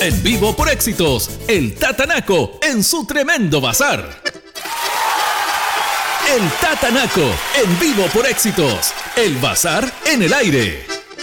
En vivo por Éxitos, el Tatanaco en su tremendo bazar. El Tatanaco en vivo por Éxitos, el bazar en el aire.